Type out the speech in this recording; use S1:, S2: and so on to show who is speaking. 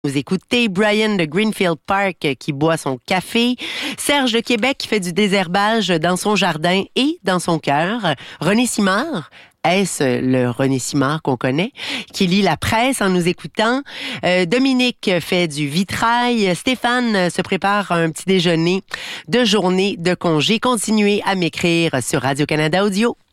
S1: Vous écoutez Brian de Greenfield Park qui boit son café, Serge de Québec qui fait du désherbage dans son jardin et dans son cœur, René Simard, est-ce le René Simard qu'on connaît, qui lit la presse en nous écoutant, Dominique fait du vitrail, Stéphane se prépare un petit déjeuner de journée de congé. Continuez à m'écrire sur Radio-Canada Audio.